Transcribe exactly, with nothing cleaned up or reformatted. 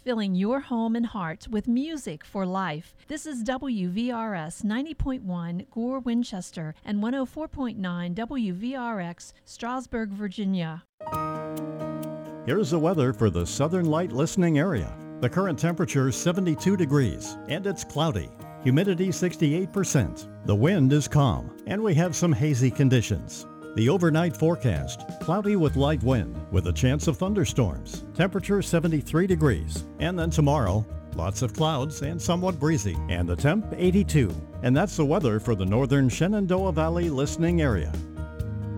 filling your home and heart with music for life. This is W V R S ninety point one Gore, Winchester, and one oh four point nine W V R X, Strasburg, Virginia. Here's the weather for the Southern Light listening area. The current temperature is seventy-two degrees, and it's cloudy. Humidity sixty-eight percent. The wind is calm, and we have some hazy conditions. The overnight forecast, cloudy with light wind, with a chance of thunderstorms. Temperature seventy-three degrees. And then tomorrow, lots of clouds and somewhat breezy. And the temp, eighty-two. And that's the weather for the northern Shenandoah Valley listening area.